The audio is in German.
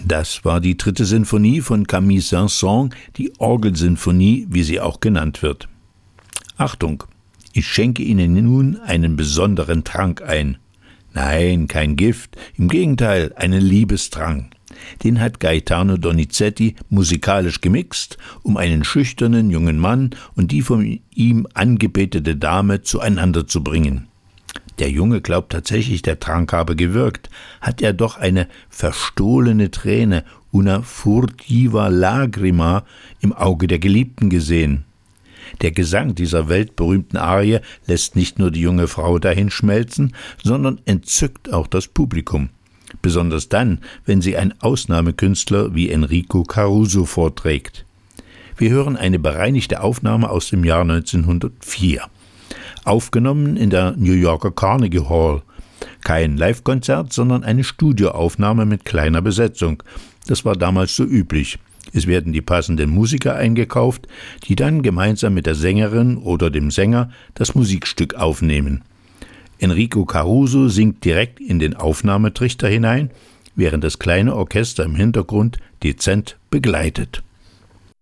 Das war die 3. Sinfonie von Camille Saint-Saëns, die Orgelsinfonie, wie sie auch genannt wird. Achtung, ich schenke Ihnen nun einen besonderen Trank ein. Nein, kein Gift, im Gegenteil, einen Liebestrank. Den hat Gaetano Donizetti musikalisch gemixt, um einen schüchternen jungen Mann und die von ihm angebetete Dame zueinander zu bringen. Der Junge glaubt tatsächlich, der Trank habe gewirkt, hat er doch eine verstohlene Träne, una furtiva lagrima, im Auge der Geliebten gesehen. Der Gesang dieser weltberühmten Arie lässt nicht nur die junge Frau dahinschmelzen, sondern entzückt auch das Publikum. Besonders dann, wenn sie ein Ausnahmekünstler wie Enrico Caruso vorträgt. Wir hören eine bereinigte Aufnahme aus dem Jahr 1904. Aufgenommen in der New Yorker Carnegie Hall. Kein Live-Konzert, sondern eine Studioaufnahme mit kleiner Besetzung. Das war damals so üblich. Es werden die passenden Musiker eingekauft, die dann gemeinsam mit der Sängerin oder dem Sänger das Musikstück aufnehmen. Enrico Caruso singt direkt in den Aufnahmetrichter hinein, während das kleine Orchester im Hintergrund dezent begleitet.